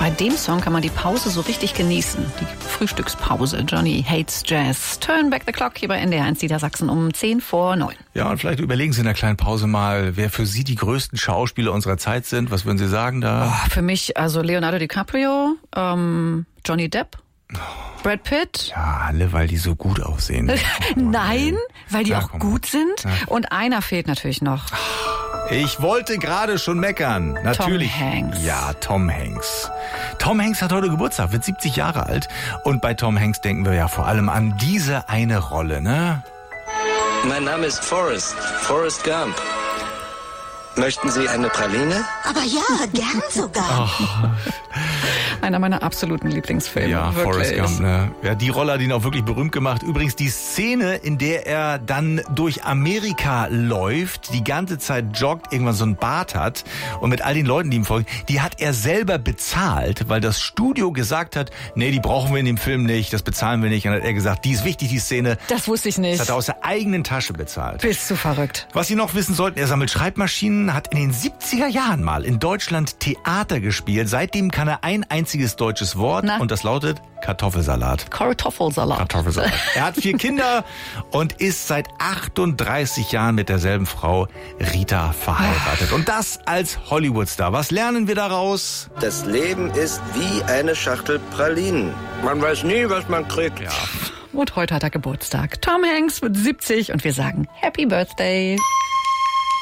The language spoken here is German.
Bei dem Song kann man die Pause so richtig genießen. Die Frühstückspause. Johnny Hates Jazz. Turn back the clock hier bei NDR 1 Niedersachsen um 10:10. Ja, und vielleicht überlegen Sie in der kleinen Pause mal, wer für Sie die größten Schauspieler unserer Zeit sind. Was würden Sie sagen da? Oh, für mich also Leonardo DiCaprio, Johnny Depp, Brad Pitt. Ja, alle, weil die so gut aussehen. Nein, weil die Ja, auch komm. gut sind. Ja. Und einer fehlt natürlich noch. Ich wollte gerade schon meckern. Natürlich. Tom Hanks. Ja, Tom Hanks. Tom Hanks hat heute Geburtstag, wird 70 Jahre alt. Und bei Tom Hanks denken wir ja vor allem an diese eine Rolle, ne? Mein Name ist Forrest Gump. Möchten Sie eine Praline? Aber ja, gern sogar. Einer meiner absoluten Lieblingsfilme. Ja, wirklich. Forrest Gump, ne? Ja, die Rolle hat ihn auch wirklich berühmt gemacht. Übrigens die Szene, in der er dann durch Amerika läuft, die ganze Zeit joggt, irgendwann so ein Bart hat und mit all den Leuten, die ihm folgen, die hat er selber bezahlt, weil das Studio gesagt hat, nee, die brauchen wir in dem Film nicht, das bezahlen wir nicht. Und dann hat er gesagt, die ist wichtig, die Szene. Das wusste ich nicht. Das hat er aus der eigenen Tasche bezahlt. Bist du verrückt. Was Sie noch wissen sollten, er sammelt Schreibmaschinen, hat in den 70er Jahren mal in Deutschland Theater gespielt. Seitdem kann er ein einziges deutsches Wort und das lautet Kartoffelsalat. Kartoffelsalat. Kartoffelsalat. Er hat 4 Kinder und ist seit 38 Jahren mit derselben Frau Rita verheiratet. Und das als Hollywoodstar. Was lernen wir daraus? Das Leben ist wie eine Schachtel Pralinen. Man weiß nie, was man kriegt. Ja. Und heute hat er Geburtstag. Tom Hanks wird 70 und wir sagen Happy Birthday.